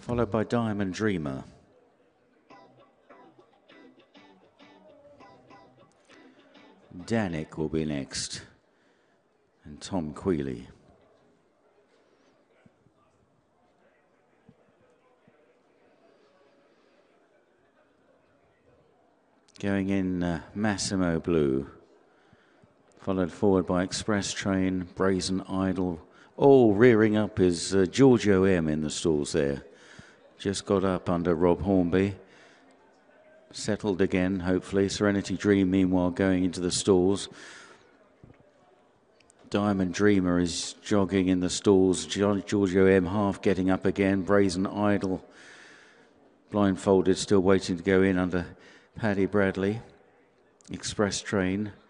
followed by Diamond Dreamer. Danik will be next, and Tom Queally. Going in Massimo Blue, followed forward by Express Train, Brazen Idol. Oh, rearing up is Giorgio M in the stalls there. Just got up under Rob Hornby. Settled again, hopefully. Serenity Dream, meanwhile, going into the stalls. Diamond Dreamer is jogging in the stalls. Giorgio M half getting up again. Brazen Idol, blindfolded, still waiting to go in under Paddy Bradley. Express Train.